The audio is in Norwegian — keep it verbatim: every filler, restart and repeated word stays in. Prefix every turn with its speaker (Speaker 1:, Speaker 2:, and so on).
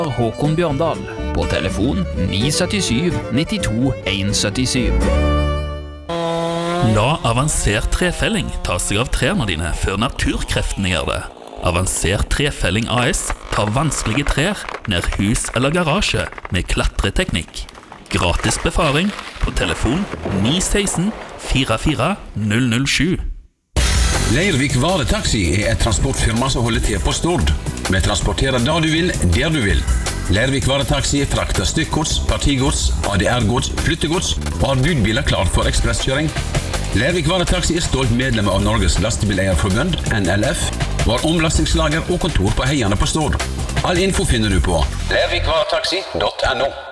Speaker 1: Håkon Bjørndal på telefon ni syttisju nittito en syttisju.
Speaker 2: La avansert trefelling ta seg av trærne dine før naturkreftene gjør det. Avansert trefelling A S tar vanskelige trær ned hus eller garasje med klatreteknikk. Gratis befaring på telefon ni ett seks fire fire null null sju.
Speaker 3: Leirvik Varetaxi er et transportfirma som holder til på Stord. Vi transporterer da du vil, der du vil. Leirvik Varetaxi frakter stykkgods, partigods, A D R-gods, flyttegods og har budbiler klar for ekspresskjøring. Leirvik Varetaxi er stolt medlem av Norges Lastebileierforbund, N L F, og har omlastingslager og kontor på Heiane på Stord. All info finner du på leirvik varetaxi punktum no.